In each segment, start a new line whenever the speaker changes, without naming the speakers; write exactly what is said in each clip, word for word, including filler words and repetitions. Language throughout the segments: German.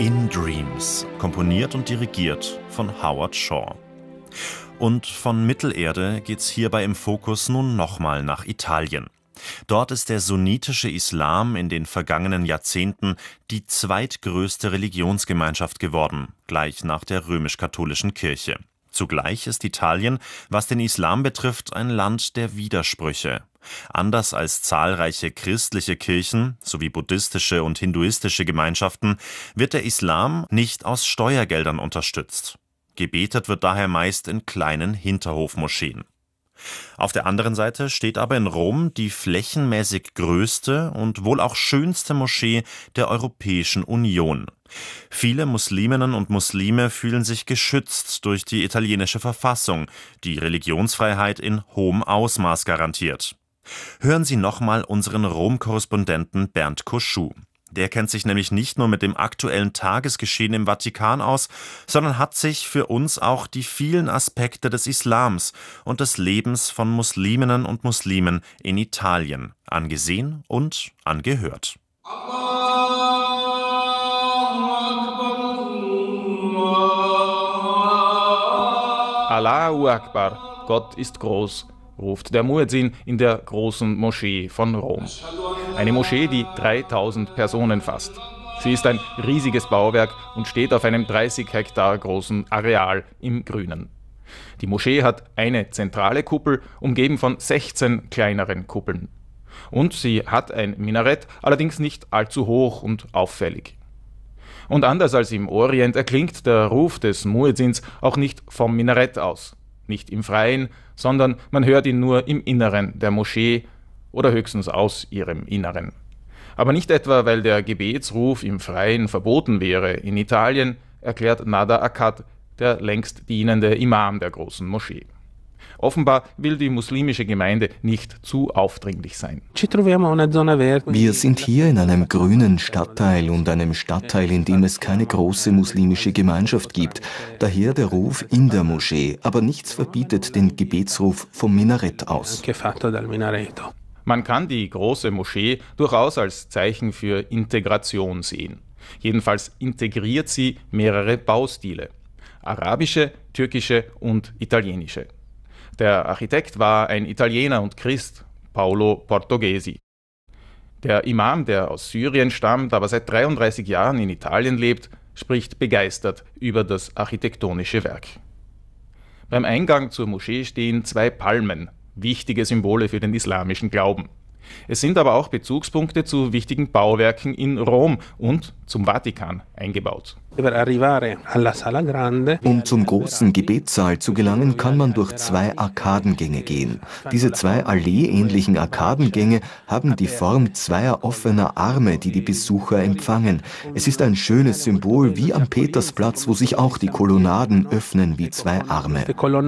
In Dreams, komponiert und dirigiert von Howard Shore. Und von Mittelerde geht's hierbei im Fokus nun nochmal nach Italien. Dort ist der sunnitische Islam in den vergangenen Jahrzehnten die zweitgrößte Religionsgemeinschaft geworden, gleich nach der römisch-katholischen Kirche. Zugleich ist Italien, was den Islam betrifft, ein Land der Widersprüche. Anders als zahlreiche christliche Kirchen sowie buddhistische und hinduistische Gemeinschaften wird der Islam nicht aus Steuergeldern unterstützt. Gebetet wird daher meist in kleinen Hinterhofmoscheen. Auf der anderen Seite steht aber in Rom die flächenmäßig größte und wohl auch schönste Moschee der Europäischen Union. Viele Musliminnen und Muslime fühlen sich geschützt durch die italienische Verfassung, die Religionsfreiheit in hohem Ausmaß garantiert. Hören Sie nochmal unseren Rom-Korrespondenten Bernd Koschou. Der kennt sich nämlich nicht nur mit dem aktuellen Tagesgeschehen im Vatikan aus, sondern hat sich für uns auch die vielen Aspekte des Islams und des Lebens von Musliminnen und Muslimen in Italien angesehen und angehört.
Allahu Akbar, Gott ist groß, ruft der Muezzin in der großen Moschee von Rom. Eine Moschee, die dreitausend Personen fasst. Sie ist ein riesiges Bauwerk und steht auf einem dreißig Hektar großen Areal im Grünen. Die Moschee hat eine zentrale Kuppel, umgeben von sechzehn kleineren Kuppeln. Und sie hat ein Minarett, allerdings nicht allzu hoch und auffällig. Und anders als im Orient erklingt der Ruf des Muezzins auch nicht vom Minarett aus. Nicht im Freien, sondern man hört ihn nur im Inneren der Moschee oder höchstens aus ihrem Inneren. Aber nicht etwa, weil der Gebetsruf im Freien verboten wäre. In Italien, erklärt Nada Akkad, der längst dienende Imam der großen Moschee. Offenbar will die muslimische Gemeinde nicht zu aufdringlich sein.
Wir sind hier in einem grünen Stadtteil und einem Stadtteil, in dem es keine große muslimische Gemeinschaft gibt. Daher der Ruf in der Moschee, aber nichts verbietet den Gebetsruf vom Minarett aus.
Man kann die große Moschee durchaus als Zeichen für Integration sehen. Jedenfalls integriert sie mehrere Baustile: arabische, türkische und italienische. Der Architekt war ein Italiener und Christ, Paolo Portoghesi. Der Imam, der aus Syrien stammt, aber seit dreiunddreißig Jahren in Italien lebt, spricht begeistert über das architektonische Werk. Beim Eingang zur Moschee stehen zwei Palmen, wichtige Symbole für den islamischen Glauben. Es sind aber auch Bezugspunkte zu wichtigen Bauwerken in Rom und zum Vatikan eingebaut.
Um zum großen Gebetssaal zu gelangen, kann man durch zwei Arkadengänge gehen. Diese zwei allee-ähnlichen Arkadengänge haben die Form zweier offener Arme, die die Besucher empfangen. Es ist ein schönes Symbol, wie am Petersplatz, wo sich auch die Kolonnaden öffnen wie zwei Arme.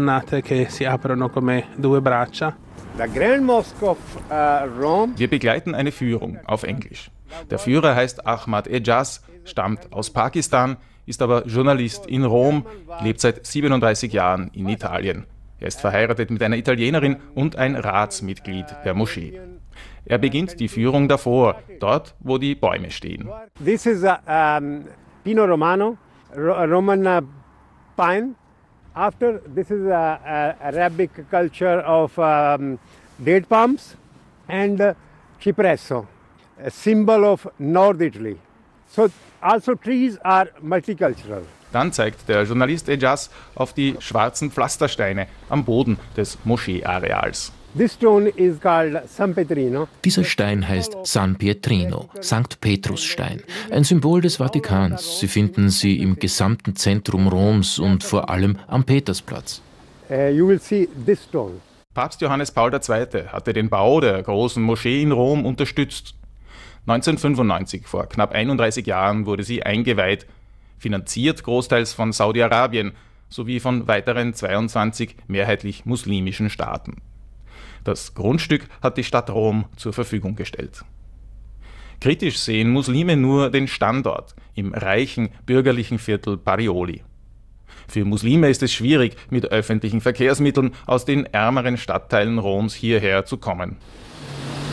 Wir begleiten eine Führung auf Englisch. Der Führer heißt Ahmad Ejaz, stammt aus Pakistan, ist aber Journalist in Rom, lebt seit siebenunddreißig Jahren in Italien. Er ist verheiratet mit einer Italienerin und ein Ratsmitglied der Moschee. Er beginnt die Führung davor, dort, wo die Bäume stehen.
This is a um, Pino Romano, Ro Roman uh, pine. After, this is a, a Arabic culture of um, date palms and uh, cipresso, a symbol of North Italy. So also trees are multicultural.
Dann zeigt der Journalist Ejaz auf die schwarzen Pflastersteine am Boden des Moscheeareals.
This stone is called San Pietrino.
Dieser Stein heißt San Pietrino, Sankt Petrusstein, ein Symbol des Vatikans. Sie finden sie im gesamten Zentrum Roms und vor allem am Petersplatz.
Uh, you will see this stone.
Papst Johannes Paul der Zweite hatte den Bau der großen Moschee in Rom unterstützt. neunzehnhundertfünfundneunzig, vor knapp einunddreißig Jahren, wurde sie eingeweiht, finanziert großteils von Saudi-Arabien sowie von weiteren zweiundzwanzig mehrheitlich muslimischen Staaten. Das Grundstück hat die Stadt Rom zur Verfügung gestellt. Kritisch sehen Muslime nur den Standort im reichen bürgerlichen Viertel Parioli. Für Muslime ist es schwierig, mit öffentlichen Verkehrsmitteln aus den ärmeren Stadtteilen Roms hierher zu kommen.